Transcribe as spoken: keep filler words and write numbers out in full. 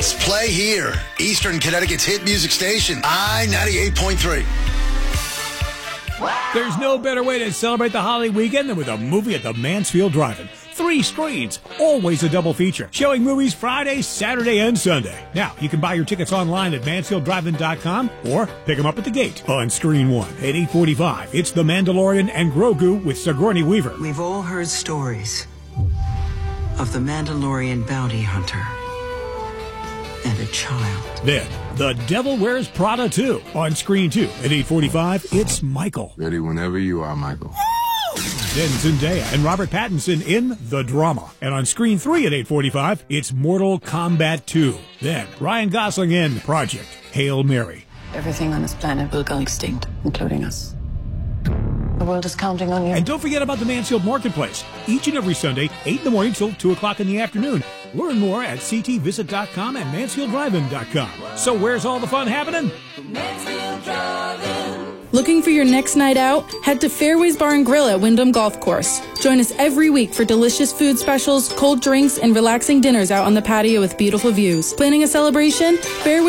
Let's play here. Eastern Connecticut's hit music station, I ninety-eight point three. There's no better way to celebrate the holiday weekend than with a movie at the Mansfield Drive-In. Three screens, always a double feature, showing movies Friday, Saturday, and Sunday. Now, you can buy your tickets online at mansfield drive in dot com or pick them up at the gate. On Screen one at eight forty-five, it's The Mandalorian and Grogu with Sigourney Weaver. We've all heard stories of the Mandalorian bounty hunter and a child. Then, The Devil Wears Prada two. On Screen two at eight forty-five, it's Michael. Ready whenever you are, Michael. Then Zendaya and Robert Pattinson in The Drama. And on Screen three at eight forty-five, it's Mortal Kombat two. Then Ryan Gosling in Project Hail Mary. Everything on this planet will go extinct, including us. The world is counting on you. And don't forget about the Mansfield Marketplace. Each and every Sunday, eight in the morning till two o'clock in the afternoon. Learn more at c t visit dot com and mansfield drive in dot com. So where's all the fun happening? Mansfield Drive-In. Looking for your next night out? Head to Fairways Bar and Grill at Wyndham Golf Course. Join us every week for delicious food specials, cold drinks, and relaxing dinners out on the patio with beautiful views. Planning a celebration? Fairways